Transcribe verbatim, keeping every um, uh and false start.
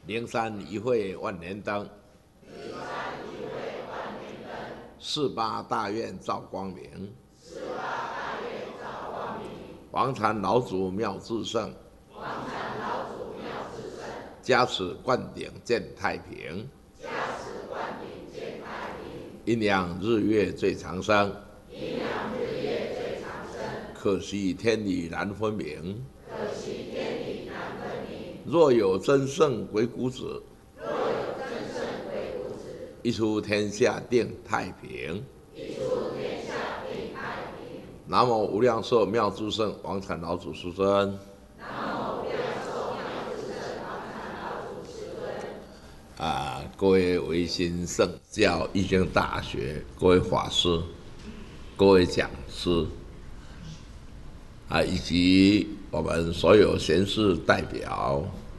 灵山一会万年灯，四八大愿照光明，黄禅老祖妙智胜，加持灌顶见太平，阴阳日月最长生，可惜天理难分明。若有真圣鬼谷子，一出天下定太平。南无无量寿妙智胜王禅老祖师尊。啊，各位维新圣教义经大学各位法师、各位讲师，啊，以及我们所有贤士代表，